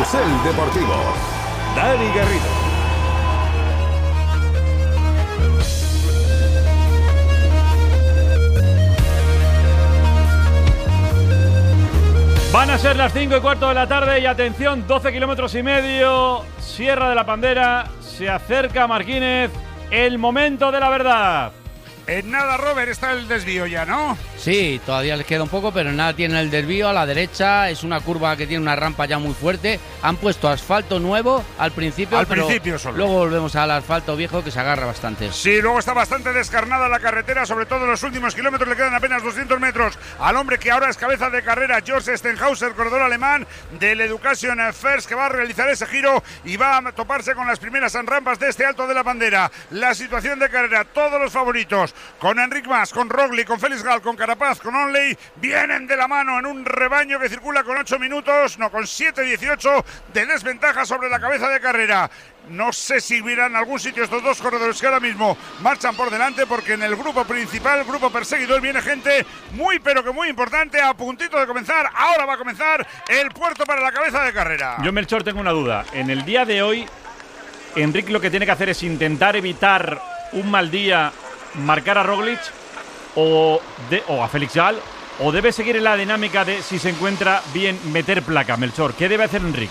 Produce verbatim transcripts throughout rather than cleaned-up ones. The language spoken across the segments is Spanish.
Carrusel Deportivo. Dani Garrido. Van a ser las cinco y cuarto de la tarde y atención, doce kilómetros y medio, Sierra de la Pandera, se acerca Marquínez, el momento de la verdad. En nada, Robert, está el desvío ya, ¿no? Sí, todavía les queda un poco, pero nada, tiene el desvío a la derecha, es una curva que tiene una rampa ya muy fuerte. Han puesto asfalto nuevo al principio, al pero principio solo. Luego volvemos al asfalto viejo que se agarra bastante. Sí, luego está bastante descarnada la carretera, sobre todo en los últimos kilómetros, le quedan apenas doscientos metros al hombre que ahora es cabeza de carrera, George Stenhauser, corredor alemán del Education First, que va a realizar ese giro y va a toparse con las primeras rampas de este Alto de la Bandera. La situación de carrera, todos los favoritos, con Enric Mas, con Roglic, con Félix Gal, con Carapaz, con Onley, vienen de la mano en un rebaño que circula con ocho minutos, no, con siete dieciocho de desventaja sobre la cabeza de carrera. No sé si irán a algún sitio estos dos corredores que ahora mismo marchan por delante, porque en el grupo principal, el grupo perseguidor, viene gente muy pero que muy importante a puntito de comenzar. Ahora va a comenzar el puerto para la cabeza de carrera. Yo, Melchor, tengo una duda. En el día de hoy, Enric lo que tiene que hacer es intentar evitar un mal día, marcar a Roglic o, de, o a Félix Gal, o debe seguir en la dinámica de, si se encuentra bien, meter placa. Melchor, ¿qué debe hacer Enric?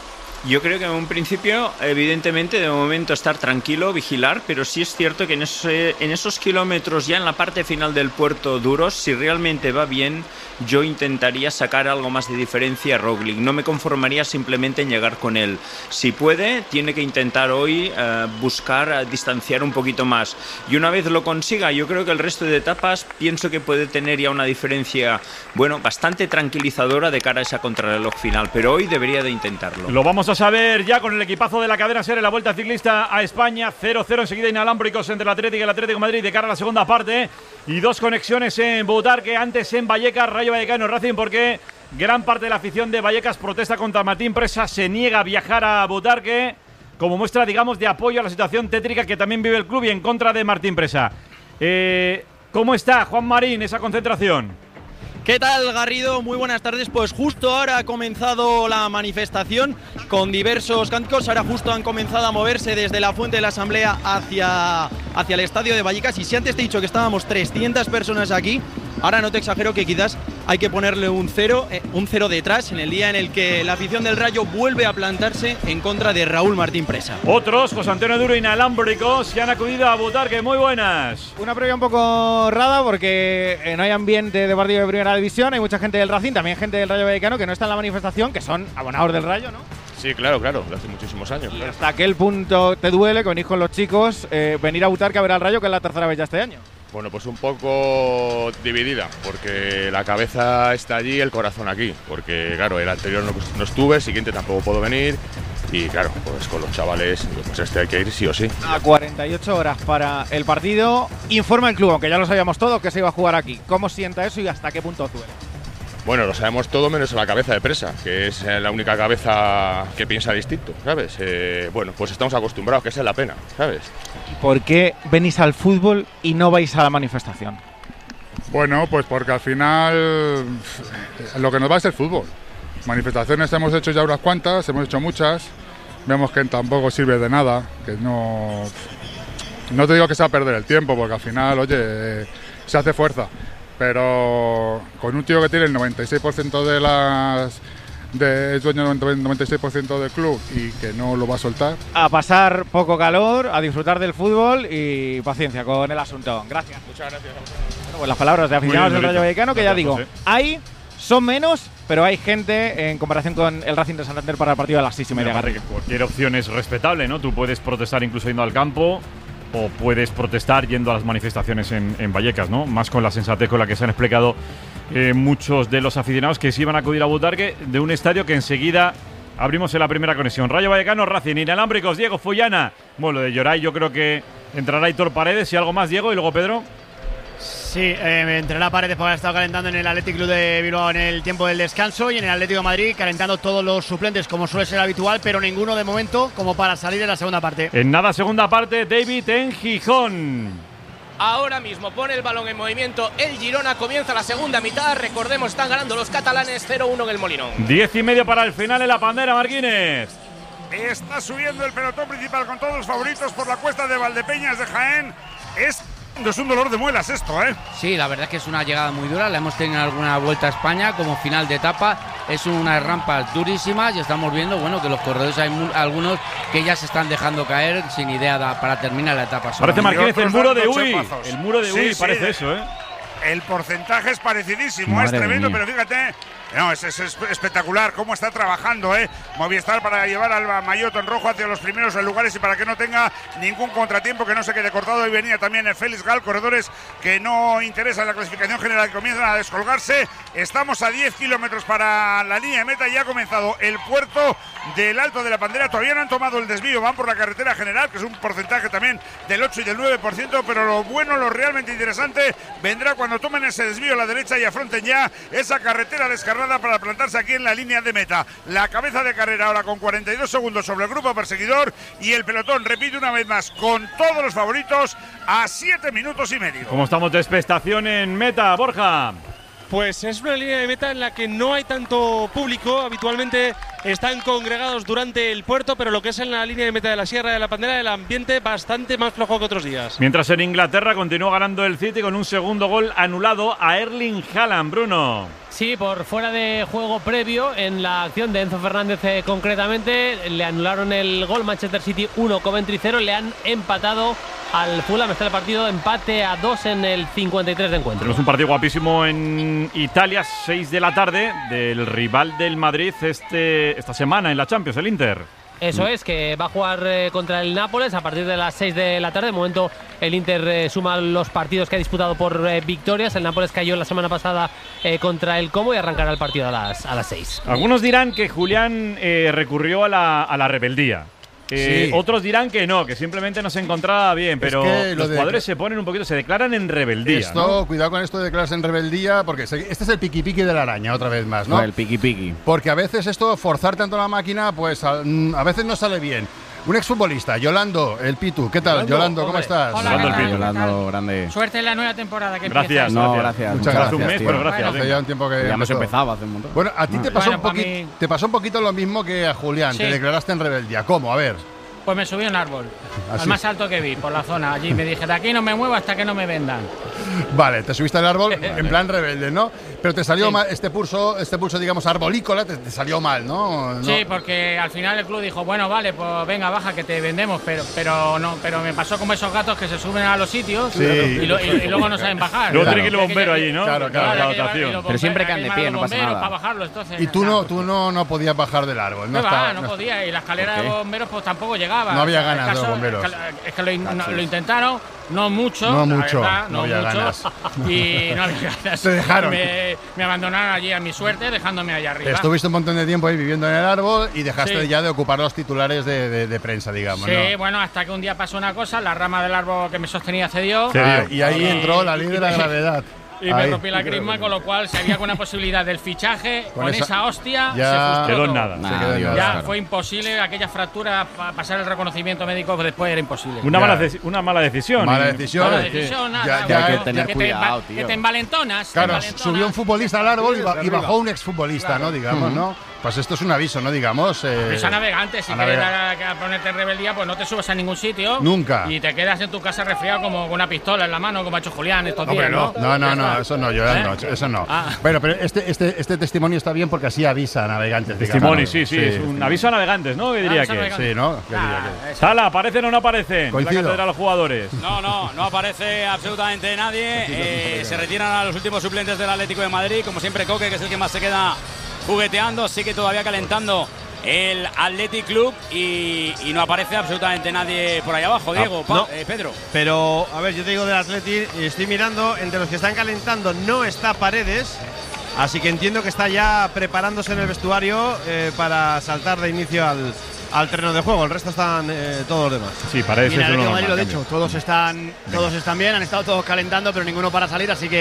Yo creo que en un principio, evidentemente, de momento estar tranquilo, vigilar, pero sí es cierto que en, ese, en esos kilómetros ya en la parte final del puerto duros, si realmente va bien, yo intentaría sacar algo más de diferencia a Roglic. No me conformaría simplemente en llegar con él. Si puede, tiene que intentar hoy eh, buscar eh, distanciar un poquito más. Y una vez lo consiga, yo creo que el resto de etapas pienso que puede tener ya una diferencia, bueno, bastante tranquilizadora de cara a esa contrarreloj final, pero hoy debería de intentarlo. Lo vamos a saber ya con el equipazo de la cadena SER en la Vuelta Ciclista a España. cero cero enseguida inalámbricos entre el Atlético y el Atlético de Madrid de cara a la segunda parte. Y dos conexiones en Butarque, antes en Vallecas, Rayo Vallecano Racing, porque gran parte de la afición de Vallecas protesta contra Martín Presa, se niega a viajar a Butarque como muestra, digamos, de apoyo a la situación tétrica que también vive el club y en contra de Martín Presa. Eh, ¿Cómo está, Juan Marín, esa concentración? ¿Qué tal, Garrido? Muy buenas tardes. Pues justo ahora ha comenzado la manifestación con diversos cánticos. Ahora justo han comenzado a moverse desde la Fuente de la Asamblea hacia, hacia el estadio de Vallecas. Y si antes te he dicho que estábamos trescientas personas aquí, ahora no te exagero que quizás hay que ponerle un cero, eh, un cero detrás en el día en el que la afición del Rayo vuelve a plantarse en contra de Raúl Martín Presa. Otros, José Antonio Duro, inalámbricos, que han acudido a Butarque. Muy buenas. Una previa un poco rara porque eh, no hay ambiente de partido de primera división. Hay mucha gente del Racing, también gente del Rayo Vallecano que no está en la manifestación, que son abonados del Rayo, ¿no? Sí, claro, claro, de hace muchísimos años. Y claro. hasta aquel punto te duele que venís con los chicos, eh, venir a Butarque a ver al Rayo, que es la tercera vez ya este año. Bueno, pues un poco dividida, porque la cabeza está allí, el corazón aquí. Porque, claro, el anterior no, no estuve, el siguiente tampoco puedo venir. Y, claro, pues con los chavales, pues este hay que ir sí o sí. A cuarenta y ocho horas para el partido, informa el club, aunque ya lo sabíamos todo, que se iba a jugar aquí. ¿Cómo sienta eso y hasta qué punto duele? Bueno, lo sabemos todo menos la cabeza de Presa, que es la única cabeza que piensa distinto, ¿sabes? Eh, bueno, pues estamos acostumbrados, que esa es la pena, ¿sabes? ¿Por qué venís al fútbol y no vais a la manifestación? Bueno, pues porque al final lo que nos va es el fútbol. Manifestaciones hemos hecho ya unas cuantas, hemos hecho muchas, vemos que tampoco sirve de nada, que no... No te digo que sea a perder el tiempo, porque al final, oye, se hace fuerza. Pero con un tío que tiene el noventa y seis por ciento de las... De, es dueño del noventa y seis por ciento del club y que no lo va a soltar. A pasar poco calor, a disfrutar del fútbol y paciencia con el asunto. Gracias. Muchas gracias. Bueno, pues las palabras de aficionados del Rayo Vallecano, que ya digo, hay, son menos, pero hay gente en comparación con el Racing de Santander para el partido a las seis y media. Que cualquier opción es respetable, ¿no? Tú puedes protestar incluso yendo al campo, o puedes protestar yendo a las manifestaciones en, en Vallecas, ¿no? Más con la sensatez con la que se han explicado eh, muchos de los aficionados que sí iban a acudir a Butarque, de un estadio que enseguida abrimos en la primera conexión. Rayo Vallecano, Racing, inalámbricos, Diego Fullana. Bueno, lo de Lloray yo creo que entrará Aitor Paredes y algo más, Diego, y luego Pedro. Sí, eh, entrará Paredes porque ha estado calentando en el Athletic Club de Bilbao en el tiempo del descanso y en el Atlético de Madrid calentando todos los suplentes como suele ser habitual, pero ninguno de momento como para salir en la segunda parte. En nada, segunda parte, David en Gijón. ahora mismo. Pone el balón en movimiento el Girona, comienza la segunda mitad. Recordemos, están ganando los catalanes cero uno en el Molinón. Diez y medio para el final en la Pandera, Marquines. Está subiendo el pelotón principal con todos los favoritos por la cuesta de Valdepeñas de Jaén. Es, es un dolor de muelas esto, ¿eh? Sí, la verdad es que es una llegada muy dura. La hemos tenido en alguna vuelta a España como final de etapa. Es unas rampas durísimas y estamos viendo, bueno, que los corredores hay mu- algunos que ya se están dejando caer sin idea da, para terminar la etapa. Parece, Marquínez, el muro de Uy. Chepazos. El muro de Uy, Sí, sí, parece de- eso, ¿eh? El porcentaje es parecidísimo, Madre es tremendo, mía. pero fíjate, no, es, es, es espectacular cómo está trabajando, ¿eh? Movistar para llevar al Mayoto en rojo hacia los primeros lugares y para que no tenga ningún contratiempo, que no se quede cortado. Hoy venía también el Félix Gal, corredores que no interesan la clasificación general, que comienzan a descolgarse. Estamos a diez kilómetros para la línea de meta y ha comenzado el puerto del Alto de la Pandera. Todavía no han tomado el desvío, van por la carretera general, que es un porcentaje también del ocho y del nueve por ciento, pero lo bueno, lo realmente interesante, vendrá cuando tomen ese desvío a la derecha y afronten ya esa carretera descarnada para plantarse aquí en la línea de meta. La cabeza de carrera ahora con cuarenta y dos segundos sobre el grupo perseguidor y el pelotón, repite una vez más, con todos los favoritos a siete minutos y medio. ¿Cómo estamos de expectación en meta, Borja? Pues es una línea de meta en la que no hay tanto público. Habitualmente están congregados durante el puerto, pero lo que es en la línea de meta de la Sierra de la Pandera, el ambiente bastante más flojo que otros días. Mientras en Inglaterra continúa ganando el City con un segundo gol anulado a Erling Haaland, Bruno. Sí, por fuera de juego previo, en la acción de Enzo Fernández eh, concretamente, le anularon el gol. Manchester City uno, Coventry cero, le han empatado al Fulham. Está el partido empate a dos en el cincuenta y tres de encuentro. Tenemos un partido guapísimo en Italia, seis de la tarde, del rival del Madrid este, esta semana en la Champions, el Inter. Eso es, que va a jugar eh, contra el Nápoles a partir de las seis de la tarde. De momento el Inter eh, suma los partidos que ha disputado por eh, victorias. El Nápoles cayó la semana pasada eh, contra el Como y arrancará el partido a las, a las seis. Algunos dirán que Julián eh, recurrió a la, a la rebeldía. Eh, Sí. Otros dirán que no, que simplemente no se encontraba bien, pero que lo los de- jugadores se ponen un poquito, se declaran en rebeldía. Esto, ¿no? cuidado con esto de declararse en rebeldía, porque se- este es el piqui piqui de la araña, otra vez más, ¿no? No, el piqui piqui. Porque a veces esto, forzar tanto la máquina, pues a, mm, a veces no sale bien. Un exfutbolista, Yolando, el Pitu, ¿qué tal? Yolando, Yolando, ¿cómo hombre. estás? Hola, Yolando, el Pitu. Yolando, grande. Suerte en la nueva temporada que Gracias, empieza. No, gracias. Muchas Hace gracias. un mes, tío. pero gracias. Hace ya un tiempo que Ya hemos empezó. empezado hace un montón. Bueno, a ti te pasó, Bueno, un pa' poquito, mí- te pasó un poquito lo mismo que a Julián, Sí. te declaraste en rebeldía. ¿Cómo? A ver. Pues me subí a un árbol, ¿Ah, al sí? más alto que vi, por la zona. Allí me dije, de aquí no me muevo hasta que no me vendan. Vale, te subiste al árbol en plan rebelde, ¿no? Pero te salió Sí. mal este pulso, este pulso, digamos, arbolícola, te, te salió mal, ¿no? ¿no? Sí, porque al final el club dijo, bueno, vale, pues venga, baja, que te vendemos, pero pero no, pero me pasó como esos gatos que se suben a los sitios Sí. y, lo- y- y luego no saben bajar. Luego Claro. tiene que ir el bombero allí, ¿no? Claro, claro, la hay que llevar- dotación. y los Pero bomberos, siempre hay quedan de llamar a pie, los no pasa bomberos nada. para bajarlo, entonces. Y tú no, tú no, no podías bajar del árbol, ¿no? No, va, estaba- no no- podía, y la escalera ¿Por de qué? bomberos pues tampoco llegaba. No había O sea, el ganas de los caso- bomberos. Es que, es que lo, in- no- Cachis. lo intentaron, no mucho. No la mucho, verdad, no no había mucho, ganas. Y no había ganas. Te dejaron. Me, me abandonaron allí a mi suerte, dejándome allá arriba. Estuviste un montón de tiempo ahí viviendo en el árbol y dejaste Sí. ya de ocupar los titulares de, de- de prensa, digamos, Sí, ¿no? bueno, hasta que un día pasó una cosa, la rama del árbol que me sostenía cedió. Ah, y ahí Y- entró la ley y- de la y- gravedad. Y me Ahí. rompí la crisma, con lo cual, si había alguna posibilidad del fichaje, Con con, esa- esa, hostia, ya- se frustró Quedó en todo. nada. Se quedó en Ya nada, claro. fue imposible, aquella fractura, pa- pasar el reconocimiento médico, después era imposible. Una Ya. mala, deci- una mala decisión. Mala Y- decisión. Mala Sí. decisión, nada, Ya- nada, ya bueno, hay que tener te cuidado, enva- tío. Que te envalentonas. te Claro, envalentonas. subió un futbolista al árbol y, ba- y arriba. bajó un exfutbolista, ¿no? Digamos, ¿no? Pues esto es un aviso, ¿no? Digamos. eh, Eso a navegantes, si a quieres navegar. dar a- a ponerte en rebeldía, pues no te subes a ningún sitio. Nunca. Y te quedas en tu casa resfriado como con una pistola en la mano, como ha hecho Julián estos Hombre, días, no, ¿no? no, no, Ya no, está. eso no, Yolando, ¿Eh? eso no. Ah. Bueno, pero este, este, este testimonio está bien porque así avisa a navegantes. digamos. Testimonio, sí, sí, es un aviso a navegantes, ¿no? Que diría Aviso a que. navegantes. Sí, ¿no? ¿Qué diría Ah, que- Sala, ¿aparecen o no aparecen? Coincido. La cátedra de los jugadores. No, no, no aparece absolutamente nadie. Eh, se retiran a los últimos suplentes del Atlético de Madrid. Como siempre, Coque, que es el que más se queda jugueteando. Sigue todavía calentando el Athletic Club y, y no aparece absolutamente nadie por ahí abajo. Diego, Pa- no. eh, Pedro. Pero, a ver, yo te digo del Athletic, y estoy mirando, entre los que están calentando no está Paredes, así que entiendo que está ya preparándose en el vestuario eh, para saltar de inicio al, al terreno de juego. El resto están eh, todos los demás. Sí, parece Mira, eso el no Atlético de Madrid normal, lo ha cambio. dicho, todos están, todos están bien, han estado todos calentando, pero ninguno para salir, así que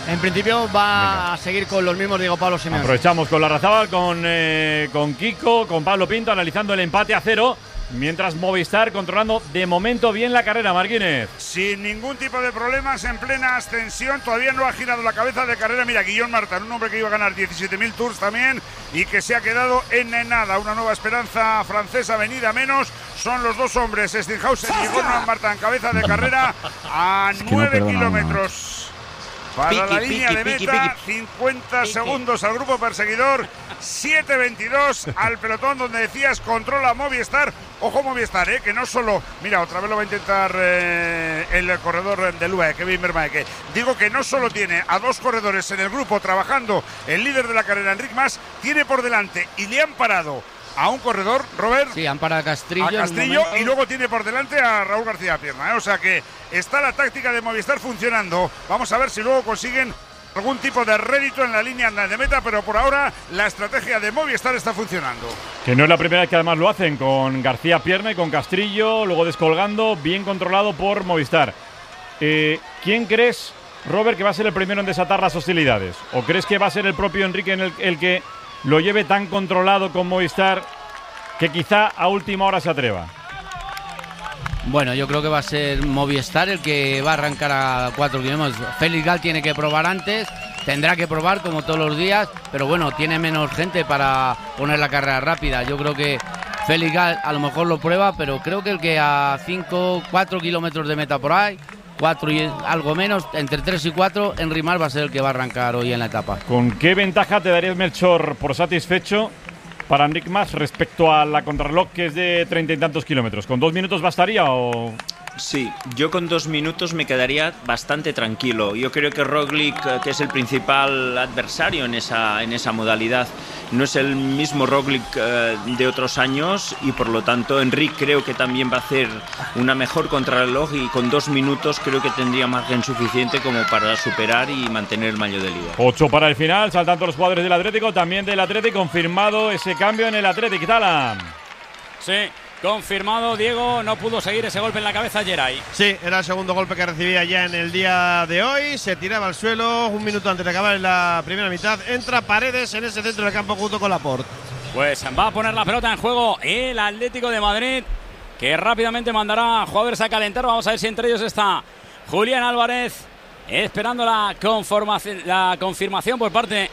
En principio va Venga. a seguir con los mismos Diego Pablo Simeone. Aprovechamos con Larrazábal, con, eh, con Kiko, con Pablo Pinto, analizando el empate a cero. Mientras Movistar controlando de momento bien la carrera, Marquínez. Sin ningún tipo de problemas, en plena ascensión. Todavía no ha girado la cabeza de carrera. Mira, Guillón Martin, un hombre que iba a ganar diecisiete mil tours también y que se ha quedado en nada. Una nueva esperanza francesa venida menos. Son los dos hombres, Stenhausen y Guillón Martin, cabeza de carrera a es que nueve no kilómetros. Para piqui, la línea piqui, de meta, piqui, piqui. cincuenta piqui. segundos al grupo perseguidor, siete veintidós al pelotón donde decías controla Movistar. Ojo Movistar, eh, que no solo, mira, otra vez lo va a intentar eh, el corredor del U A E, Kevin Vermaeke. Digo que no solo tiene a dos corredores en el grupo trabajando, el líder de la carrera, Enric Mas, tiene por delante y le han parado a un corredor, Robert. Sí, han parado a Castrillo. A Castrillo y luego tiene por delante a Raúl García Pierna. ¿eh? O sea que está la táctica de Movistar funcionando. Vamos a ver si luego consiguen algún tipo de rédito en la línea de meta, pero por ahora la estrategia de Movistar está funcionando. Que no es la primera vez que además lo hacen, con García Pierna y con Castrillo, luego descolgando, bien controlado por Movistar. Eh, ¿Quién crees, Robert, que va a ser el primero en desatar las hostilidades? ¿O crees que va a ser el propio Enrique en el, el que lo lleve tan controlado con Movistar que quizá a última hora se atreva? Bueno, yo creo que va a ser Movistar el que va a arrancar a cuatro kilómetros. Félix Gal tiene que probar antes, tendrá que probar como todos los días, pero bueno, tiene menos gente para poner la carrera rápida. Yo creo que Félix Gal a lo mejor lo prueba, pero creo que el que a cinco, cuatro kilómetros de meta por ahí, cuatro y algo menos, entre tres y cuatro, Enric Mas va a ser el que va a arrancar hoy en la etapa. ¿Con qué ventaja te darías, Melchor, por satisfecho para Enric Mas respecto a la contrarreloj, que es de treinta y tantos kilómetros? ¿Con dos minutos bastaría o...? Sí, yo con dos minutos me quedaría bastante tranquilo. Yo creo que Roglic, que es el principal adversario en esa, en esa modalidad, no es el mismo Roglic eh, de otros años y por lo tanto Enric creo que también va a hacer una mejor contrarreloj y con dos minutos creo que tendría margen suficiente como para superar y mantener el maillot de líder. Ocho para el final, saltando los jugadores del Atlético, también del Atlético, confirmado ese cambio en el Atlético. ¿Tala? Sí. Confirmado, Diego, no pudo seguir ese golpe en la cabeza Geray. Sí, era el segundo golpe que recibía ya en el día de hoy. Se tiraba al suelo un minuto antes de acabar la primera mitad. Entra Paredes en ese centro del campo junto con Laporte. Pues va a poner la pelota en juego el Atlético de Madrid, que rápidamente mandará jugadores a calentar. Vamos a ver si entre ellos está Julián Álvarez, esperando la, conformación, la confirmación por parte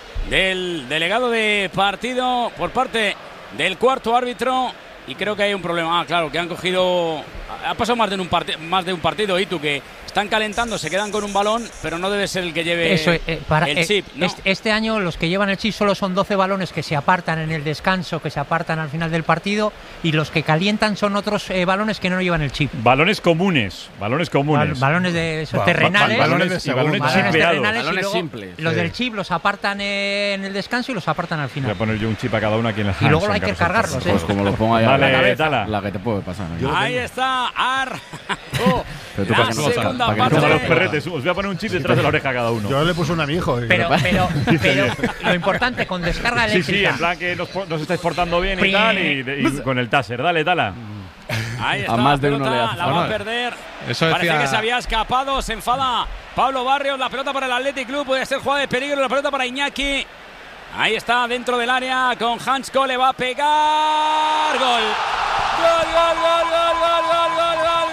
del delegado de partido, por parte del cuarto árbitro. Y creo que hay un problema. Ah, claro, que han cogido... Ha pasado más de un, part- más de un partido, Itu, que están calentando, se quedan con un balón, pero no debe ser el que lleve Eso, eh, para, el chip. Eh, ¿no? este, este año los que llevan el chip solo son doce balones que se apartan en el descanso, que se apartan al final del partido, y los que calientan son otros eh, balones que no llevan el chip. Balones comunes, balones comunes. Bal- balones de esos ba- terrenales. Ba- balones, y balones, balones terrenales balones y luego simples. Los Sí. del chip los apartan eh, en el descanso y los apartan al final. Voy a poner yo un chip a cada uno aquí en la Y luego hay que cargarlos, ¿eh? Pues como lo pongo ahí a la Vale, cabeza, Tala. la que te puede pasar. ¿no? Ahí está Ar. Oh, Pero tú la para que no lo segunda sabes, para que parte. no Como los perretes, os voy a poner un chip detrás de la oreja a cada uno. Yo le puse uno a mi hijo. Pero, pero, pero lo importante, con descarga Sí, eléctrica. sí, en plan que nos, nos estáis portando bien y Pring. tal, y, y con el taser. Dale, Tala. Ahí está, A más de la uno pelota, le hace. la va a Bueno, perder. eso Parece decía- que se había escapado, se enfada Pablo Barrios. La pelota para el Athletic Club, puede ser jugada de peligro. La pelota para Iñaki. Ahí está, dentro del área con Hansko, le va a pegar. Gol. Gol, gol, gol, gol, gol, gol, gol, gol,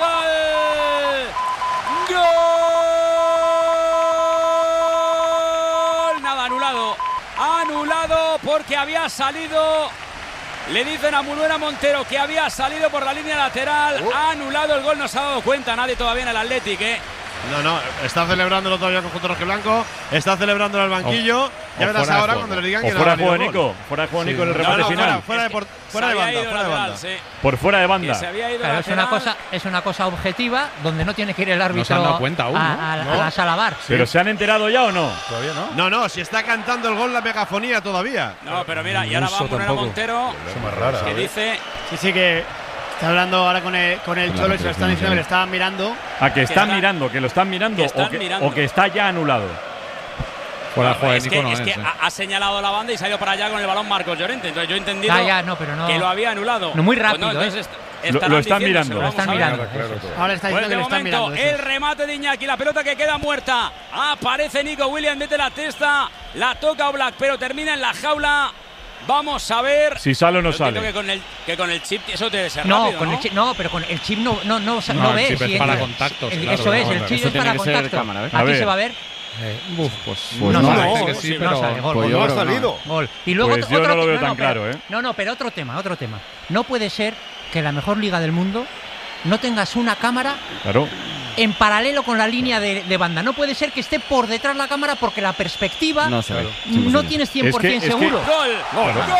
gol. Gol. Nada, anulado. Anulado porque había salido. Le dicen a Munuera Montero que había salido por la línea lateral. Uh. Ha anulado el gol, no se ha dado cuenta nadie todavía en el Athletic, ¿eh? No, no, está celebrándolo todavía con conjunto rojiblanco. Está celebrándolo al banquillo. O- ya o verás fuera de ahora juego. cuando le digan O que fuera no ha de juego, habido Nico. gol. Fuera de juego, Sí. Nico, en el No, remate no, final. fuera, fuera de, por- fuera de Se había banda, ido fuera de lateral, banda. sí. Por fuera de Que banda. se había ido Claro, es una lateral. cosa, es una cosa objetiva donde no tiene que ir el árbitro se han dado cuenta aún, a, ¿no? a- a No. la sala VAR. ¿Pero se han enterado ya o no? Todavía no. No, no, si está cantando el gol la megafonía todavía. No, pero mira, y ahora va a poner a Montero, Es más rara. que dice Sí, sí, que está hablando ahora con el, con el Cholo y se lo están diciendo que le estaban mirando. A que están está- mirando, que lo están mirando, que están o, que, mirando. o que está ya anulado. Fuera de juego de es que, Nico no es es, que eh. ha, ha señalado la banda y se ha ido para allá con el balón Marcos Llorente. Entonces yo he entendido Ah, ya, no, pero no. que lo había anulado. No, muy Pues rápido, entonces ¿eh? est- Lo, lo están mirando. Lo están mirando. Ahora está diciendo Pues que de lo están momento, mirando. el remate de Iñaki, la pelota que queda muerta. Aparece Nico Williams, mete la testa, la toca Oblak, pero termina en la jaula. Vamos a ver. Si sale o no Yo sale. Que con, el, que con el chip eso debe ser No, rápido, con ¿no? el chip, no, pero con el chip no, no, no, no, No, el ves. chip es si para entra- contactos, el- claro, eso es, no, el no, chip eso es tiene para que ser contactos. cámara, ¿eh? Aquí A ver. se va a ver. Eh, uf, pues, No, pues no, no, no, parece que sí, sí, no pero sale, gol, pues gol. yo No creo ha que no. salido. Gol. Y luego Pues otro- yo no lo otro- veo tan pero- claro, ¿eh? No, no, pero otro tema, otro tema. No puede ser que la mejor liga del mundo no tengas una cámara Claro. en paralelo con la línea de, de banda. No puede ser que esté por detrás la cámara porque la perspectiva No se ve. no tienes cien por ciento Es que- es que- seguro. Gol, Gol. gol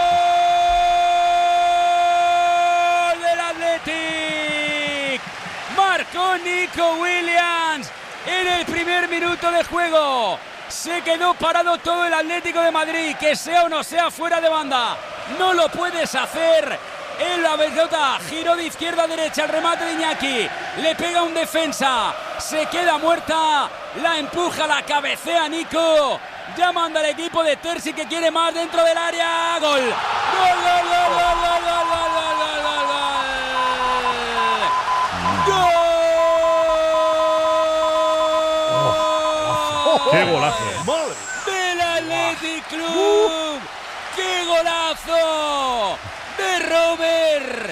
del Athletic. Marcó Nico Williams en el primer minuto de juego. Se quedó parado todo el Atlético de Madrid, que sea o no sea fuera de banda. No lo puedes hacer. En la pelota, giro de izquierda a derecha, el remate de Iñaki, le pega un defensa, se queda muerta, la empuja, la cabecea Nico, ya manda al equipo de Terzi que quiere más dentro del área, gol, gol, gol, gol, gol, gol, gol, gol, gol, gol, gol, gol, ¡Qué golazo! del Athletic Club, qué golazo de Robert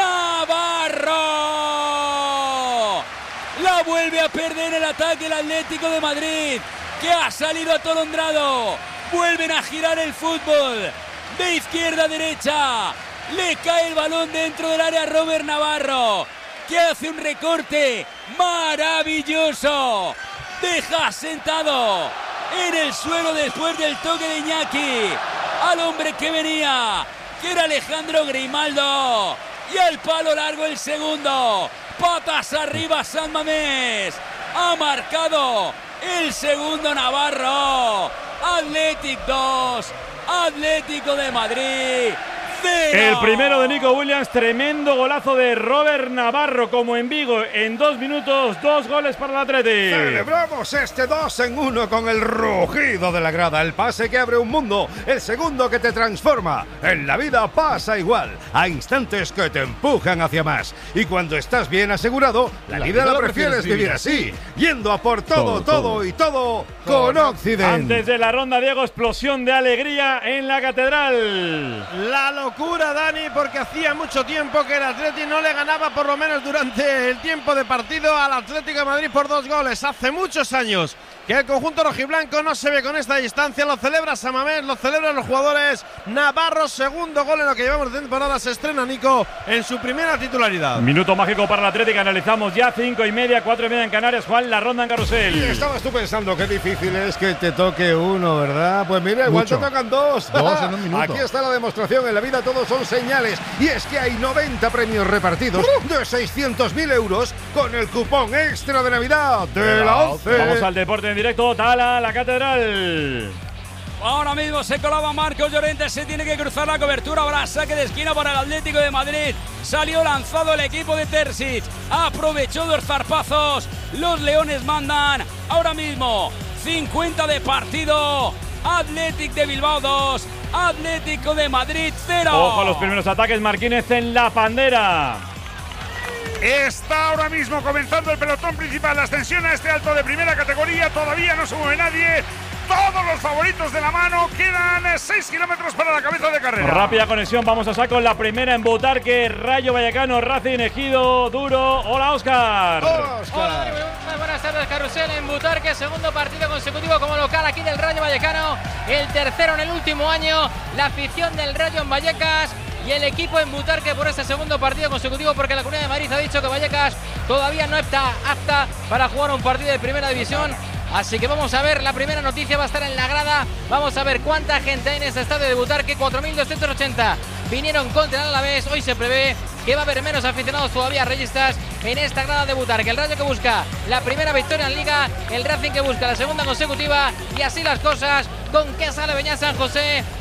Navarro. La vuelve a perder el ataque el Atlético de Madrid, que ha salido atolondrado. Vuelven a girar el fútbol de izquierda a derecha. Le cae el balón dentro del área a Robert Navarro, que hace un recorte maravilloso. Deja sentado en el suelo después del toque de Iñaki al hombre que venía, que era Alejandro Grimaldo, y al palo largo el segundo, patas arriba San Mamés, ha marcado el segundo Navarro. Athletic dos, Atlético de Madrid cero. El primero de Nico Williams, tremendo golazo de Robert Navarro, como en Vigo, en dos minutos, dos goles para el Athletic. Celebramos este dos en uno con el rugido de la grada, el pase que abre un mundo, el segundo que te transforma. En la vida pasa igual, hay instantes que te empujan hacia más. Y cuando estás bien asegurado, la, la vida la prefieres vivir así, yendo a por todo, todo, todo, todo y todo con Occident. Antes de la ronda, Diego, explosión de alegría en la Catedral. La locura, Dani, porque hacía mucho tiempo que el Atleti no le ganaba, por lo menos durante el tiempo de partido, al Atlético de Madrid por dos goles. Hace muchos años que el conjunto rojiblanco no se ve con esta distancia. Lo celebra San Mamés, lo celebran los jugadores. Navarro, segundo gol en lo que llevamos de temporada. Se estrena Nico en su primera titularidad. Minuto mágico para el Atlético. Analizamos ya cinco y media, cuatro y media en Canarias. Juan, la ronda en carrusel. Y estabas tú pensando qué difícil es que te toque uno, ¿verdad? Pues mira, igual Mucho. te tocan dos. Dos en un minuto. Aquí está la demostración. En la vida todos son señales. Y es que hay noventa premios repartidos de seiscientos mil euros con el cupón extra de Navidad de la once. Vamos al deporte en directo. Tala, la Catedral. Ahora mismo se colaba Marcos Llorente, se tiene que cruzar la cobertura, ahora saque de esquina para el Atlético de Madrid. Salió lanzado el equipo de Terzic, aprovechó dos zarpazos, los Leones mandan. Ahora mismo cincuenta de partido, Athletic de Bilbao dos, Atlético de Madrid cero. Ojo a los primeros ataques, Marquínez en la pandera. Está ahora mismo comenzando el pelotón principal, la ascensión a este alto de primera categoría, todavía no se mueve nadie. Todos los favoritos de la mano, quedan seis kilómetros para la cabeza de carrera. Rápida conexión, vamos a saco la primera en Butarque, Rayo Vallecano, Racing, Ejido, Duro. Hola, Óscar. Hola, Dani, muy buenas tardes, Carrusel en Butarque, segundo partido consecutivo como local aquí del Rayo Vallecano, el tercero en el último año, la afición del Rayo en Vallecas y el equipo en Butarque por este segundo partido consecutivo, porque la Comunidad de Madrid ha dicho que Vallecas todavía no está apta para jugar un partido de primera división. Así que vamos a ver, la primera noticia va a estar en la grada. Vamos a ver cuánta gente hay en este estadio de Butarque, cuatro mil doscientos ochenta vinieron contra el Alavés. Hoy se prevé que va a haber menos aficionados todavía reyistas en esta grada de Butarque. El Rayo que busca la primera victoria en Liga, el Racing que busca la segunda consecutiva, y así las cosas. ¿Con qué sale Beñat San José?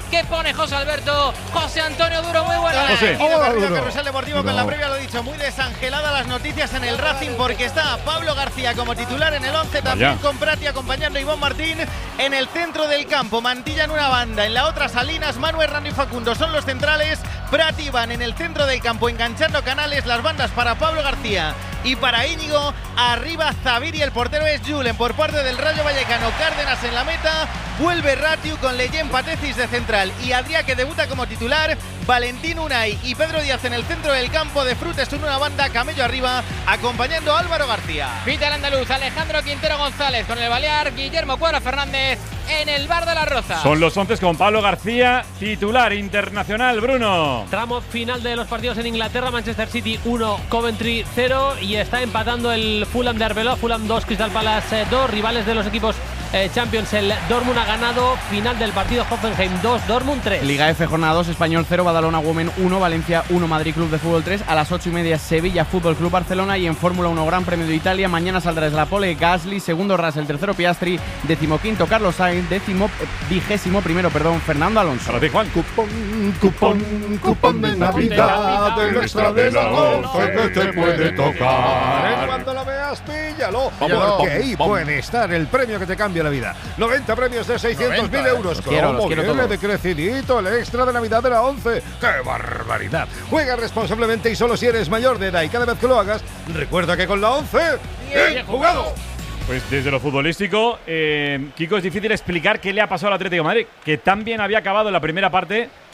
que pone José Alberto. José Antonio Duro, muy buenas. José. Aquí de Partido Carrusel Deportivo con la previa, lo dicho, muy desangelada las noticias en el Racing porque está Pablo García como titular en el once, también Vaya. con Prati acompañando a Iván Martín en el centro del campo. Mantilla en una banda, en la otra Salinas, Manuel, Rando y Facundo son los centrales. Prati y Iván en el centro del campo enganchando canales, las bandas para Pablo García y para Íñigo. Arriba Zaviri, el portero es Julen por parte del Rayo Vallecano. Cárdenas en la meta, vuelve Ratiu con Leyen Patecis de central y Adrià que debuta como titular. Valentín Unai y Pedro Díaz en el centro del campo, de Frutos en una banda, Camello arriba acompañando a Álvaro García. Pita el andaluz, Alejandro Quintero González con el balear, Guillermo Cuadra Fernández en el bar de la Roza. Son los once con Pablo García, titular internacional, Bruno. Tramo final de los partidos en Inglaterra, Manchester City uno, Coventry cero y está empatando el Fulham de Arbeloa, Fulham dos, Crystal Palace dos, rivales de los equipos eh, Champions. El Dortmund ha ganado, final del partido Hoffenheim dos, Dortmund tres. Liga F, jornada dos, Español cero, Badalona Women uno, Valencia uno, Madrid Club de Fútbol tres. A las ocho y media Sevilla Fútbol Club Barcelona. Y en Fórmula uno Gran Premio de Italia mañana saldrá desde la pole Gasly, segundo Russell, tercero Piastri, decimoquinto Carlos Sainz, décimo, eh, vigésimo primero perdón Fernando Alonso. Para ti, Juan. Cupón, cupón, cupón de Navidad, del extra de la once que te puede tocar. En cuanto lo veas, píllalo, Píllalo. porque ahí Bom. puede estar el premio que te cambia la vida. noventa premios de seiscientos mil noventa, euros. los quiero, los ¿Cómo quiero viene todos. de crecidito el extra de Navidad de la once? ¡Qué barbaridad! Juega responsablemente y solo si eres mayor de edad, y cada vez que lo hagas, recuerda que con la once, ¡bien jugado! Pues desde lo futbolístico, eh, Kiko, es difícil explicar qué le ha pasado al Atlético de Madrid, que tan bien había acabado en la primera parte